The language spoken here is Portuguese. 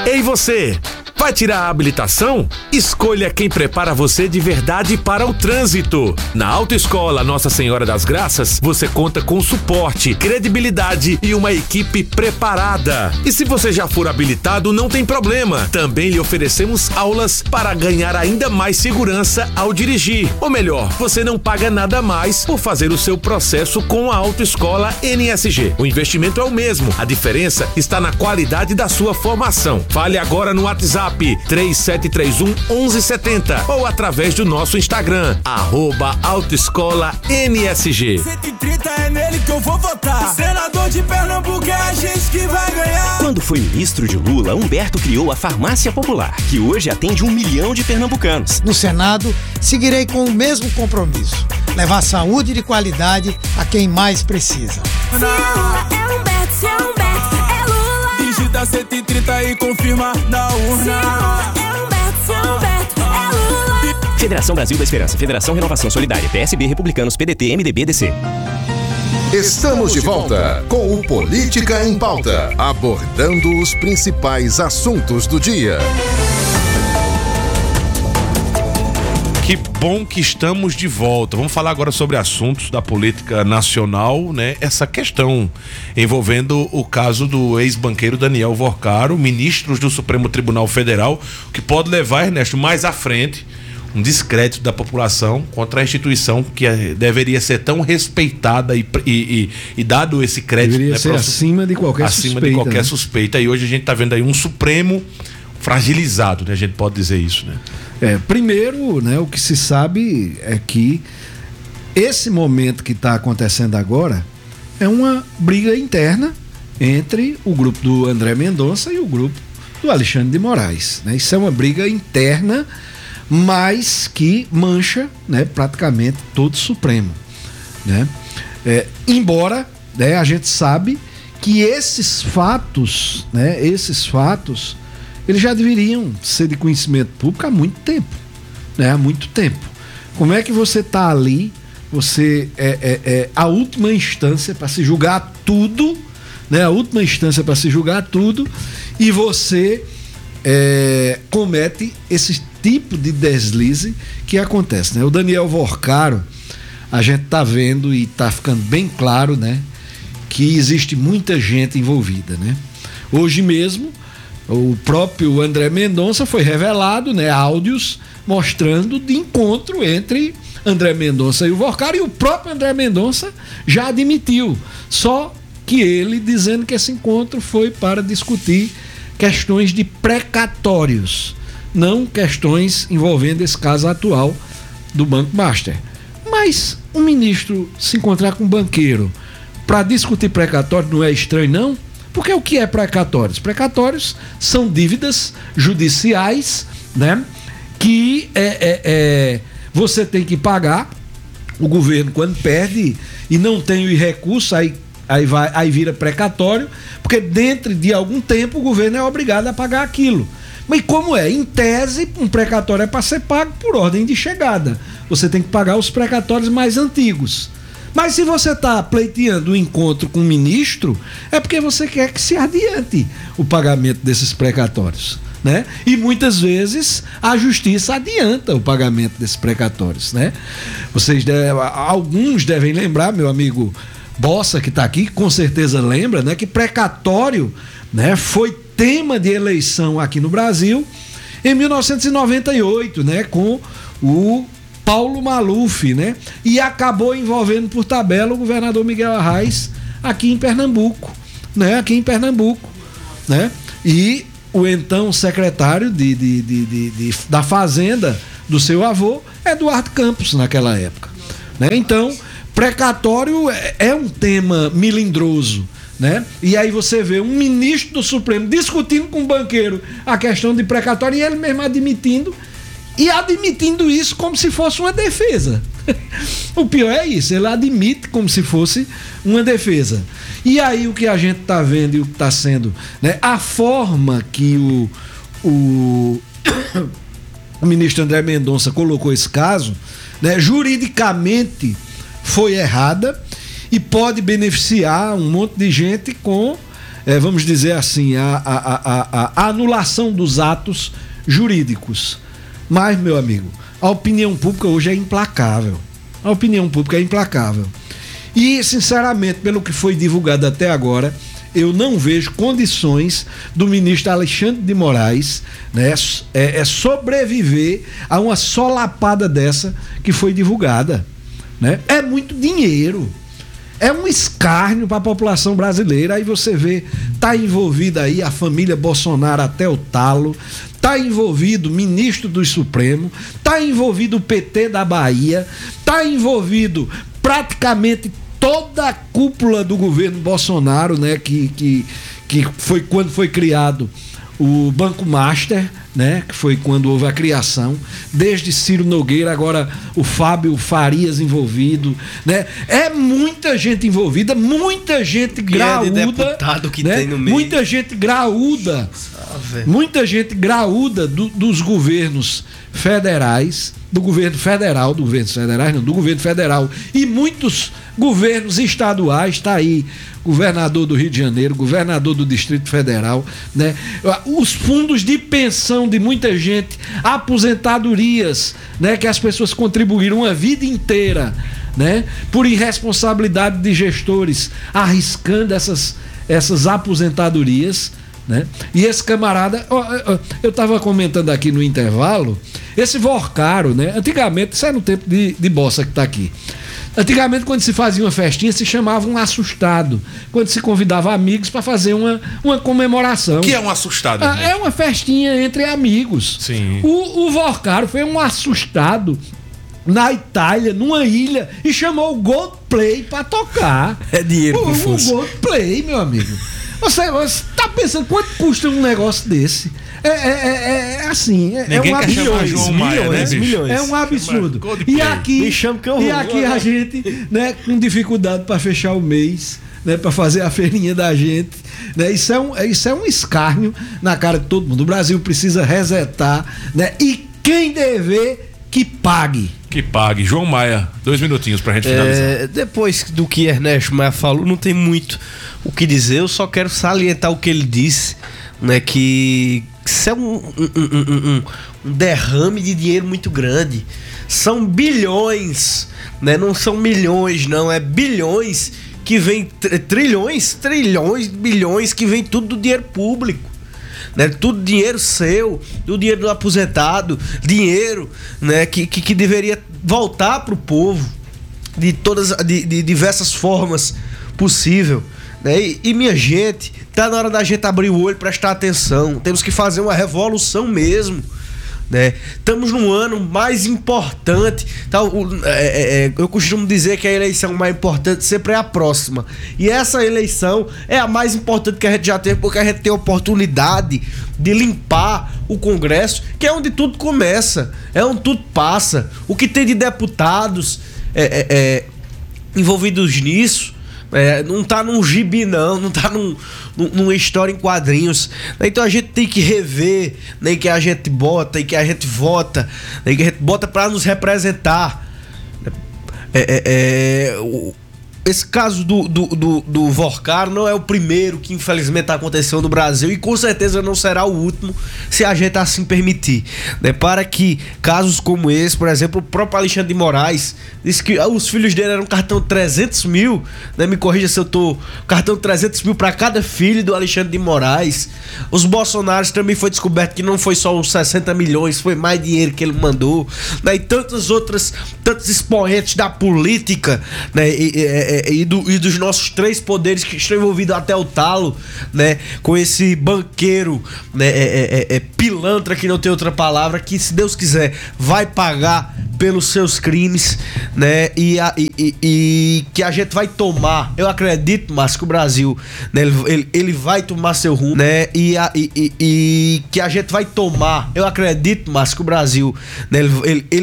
Ei você, vai tirar a habilitação? Escolha quem prepara você de verdade para o trânsito. Na Autoescola Nossa Senhora das Graças, você conta com suporte, credibilidade e uma equipe preparada. E se você já for habilitado, não tem problema. Também lhe oferecemos aulas para ganhar ainda mais segurança ao dirigir. Ou melhor, você não paga nada mais por fazer o seu processo com a Autoescola NSG. O investimento é o mesmo, a diferença está na qualidade da sua formação. Fale agora no WhatsApp 3731-1170 ou através do nosso Instagram, @Autoescola NSG. 130 é nele que eu vou votar. Senador de Pernambuco é a gente que vai ganhar. Quando foi ministro de Lula, Humberto criou a Farmácia Popular, que hoje atende 1 milhão de pernambucanos. No Senado, seguirei com o mesmo compromisso: levar saúde de qualidade a quem mais precisa. Se Lula é Humberto, se é Humberto, é Lula. Digita 130 e confirma na urna. Se Lula é Humberto, se é Humberto, é Lula. Federação Brasil da Esperança, Federação Renovação Solidária, PSB, Republicanos, PDT, MDB, DC. Estamos de volta com o Política em Pauta, abordando os principais assuntos do dia. Que bom que estamos de volta. Vamos falar agora sobre assuntos da política nacional, né? Essa questão envolvendo o caso do ex-banqueiro Daniel Vorcaro, ministros do Supremo Tribunal Federal, que pode levar, Ernesto, mais à frente um descrédito da população contra a instituição que deveria ser tão respeitada e dado esse crédito. Deveria ser acima de qualquer suspeita. E hoje a gente está vendo aí um Supremo fragilizado, né? A gente pode dizer isso, né? Primeiro, né, o que se sabe é que esse momento que está acontecendo agora é uma briga interna entre o grupo do André Mendonça e o grupo do Alexandre de Moraes, né? Isso é uma briga interna, mas que mancha, né, praticamente todo o Supremo, né? Embora, né, a gente sabe que esses fatos eles já deveriam ser de conhecimento público há muito tempo, né? Há muito tempo. Como é que você está ali, você é a última instância para se julgar tudo, né? A última instância para se julgar tudo, e você comete esse tipo de deslize que acontece, né? O Daniel Vorcaro, a gente está vendo e está ficando bem claro, né, que existe muita gente envolvida, né? Hoje mesmo o próprio André Mendonça foi revelado, né, áudios mostrando de encontro entre André Mendonça e o Vorcaro, e o próprio André Mendonça já admitiu, só que ele dizendo que esse encontro foi para discutir questões de precatórios, não questões envolvendo esse caso atual do Banco Master. Mas um ministro se encontrar com um banqueiro para discutir precatório não é estranho, não? Porque o que é precatórios? Precatórios são dívidas judiciais, né, que você tem que pagar. O governo, quando perde e não tem o recurso, aí vira precatório, porque dentro de algum tempo o governo é obrigado a pagar aquilo. Mas como é? Em tese, um precatório é para ser pago por ordem de chegada. Você tem que pagar os precatórios mais antigos. Mas se você está pleiteando um encontro com o ministro, é porque você quer que se adiante o pagamento desses precatórios, né? E muitas vezes a justiça adianta o pagamento desses precatórios, né? Alguns devem lembrar, meu amigo Bossa, que está aqui, com certeza lembra, né, que precatório, né, foi tema de eleição aqui no Brasil em 1998, né, com o Paulo Maluf, né? E acabou envolvendo por tabela o governador Miguel Arraes aqui em Pernambuco, né? E o então secretário da Fazenda do seu avô, Eduardo Campos, naquela época, né? Então, precatório é um tema melindroso, né? E aí você vê um ministro do Supremo discutindo com um banqueiro a questão de precatório e ele mesmo admitindo isso como se fosse uma defesa. O pior é isso, ele admite como se fosse uma defesa. E aí o que a gente está vendo e o que está sendo, né, a forma que o ministro André Mendonça colocou esse caso, né, juridicamente foi errada e pode beneficiar um monte de gente com vamos dizer assim, a anulação dos atos jurídicos. Mas, meu amigo, a opinião pública hoje é implacável. A opinião pública é implacável. E, sinceramente, pelo que foi divulgado até agora, eu não vejo condições do ministro Alexandre de Moraes, né, sobreviver a uma solapada dessa que foi divulgada, né? É muito dinheiro, é um escárnio para a população brasileira. Aí você vê, tá envolvida aí a família Bolsonaro até o talo, tá envolvido o ministro do Supremo, tá envolvido o PT da Bahia, tá envolvido praticamente toda a cúpula do governo Bolsonaro, né, que foi quando foi criado o Banco Master, né, que foi quando houve a criação, desde Ciro Nogueira, agora o Fábio Farias envolvido, né? É muita gente envolvida, muita gente graúda, deputado que, né, tem no meio. Muita gente graúda, muita gente graúda dos governos federais, do governo federal e muitos governos estaduais. Tá aí governador do Rio de Janeiro, governador do Distrito Federal, né? Os fundos de pensão de muita gente, aposentadorias, né, que as pessoas contribuíram a vida inteira, né, por irresponsabilidade de gestores, arriscando essas aposentadorias, né? E esse camarada, eu estava comentando aqui no intervalo, esse Vorcaro, né? Antigamente, isso é no tempo de Bossa que está aqui. Antigamente, quando se fazia uma festinha, se chamava um assustado. Quando se convidava amigos para fazer uma comemoração. O que é um assustado? É uma festinha entre amigos. Sim. O Vorcaro foi um assustado na Itália, numa ilha, e chamou o Goldplay para tocar. É dinheiro confuso. O Goldplay, meu amigo. Você tá pensando quanto custa um negócio desse? Assim, ninguém um quer chamar João Maia, né, milhões. É um absurdo. E aqui a gente, né, com dificuldade para fechar o mês, né, para fazer a feirinha da gente, né? Isso é um escárnio na cara de todo mundo. O Brasil precisa resetar, né? E quem dever, que pague. Que pague. João Maia, 2 minutinhos pra gente finalizar. Depois do que Ernesto Maia falou, não tem muito o que dizer. Eu só quero salientar o que ele disse, né, que isso é um derrame de dinheiro muito grande. São bilhões, né? Não são milhões, não, é bilhões que vem, trilhões, bilhões que vem tudo do dinheiro público, né? Tudo dinheiro seu, do dinheiro do aposentado, dinheiro, né, que deveria voltar pro povo de diversas formas possível, né? E minha gente, tá na hora da gente abrir o olho, prestar atenção. Temos que fazer uma revolução mesmo, né? Estamos num ano mais importante, tá? Eu costumo dizer que a eleição mais importante sempre é a próxima, e essa eleição é a mais importante que a gente já teve, porque a gente tem a oportunidade de limpar o Congresso, que é onde tudo começa, é onde tudo passa. O que tem de deputados envolvidos nisso não tá num gibi, não tá numa história em quadrinhos. Então a gente tem que rever, né, que a gente bota e que a gente vota, né, que a gente bota para nos representar. Esse caso do Vorcaro não é o primeiro que infelizmente aconteceu no Brasil, e com certeza não será o último, se a gente assim permitir, né? Para que casos como esse, por exemplo, o próprio Alexandre de Moraes disse que os filhos dele eram um cartão de 300 mil, né? Me corrija se eu tô... Cartão de 300 mil para cada filho do Alexandre de Moraes. Os Bolsonaros também foi descoberto que não foi só os 60 milhões, foi mais dinheiro que ele mandou, né? E tantos expoentes da política, né? E dos nossos 3 poderes que estão envolvidos até o talo, né, com esse banqueiro, né, pilantra, que não tem outra palavra, que, se Deus quiser, vai pagar pelos seus crimes, né, e que a gente vai tomar, eu acredito, mas que o Brasil, né, ele vai tomar seu rumo, né, e que a gente vai tomar, eu acredito, mas que o Brasil, né, ele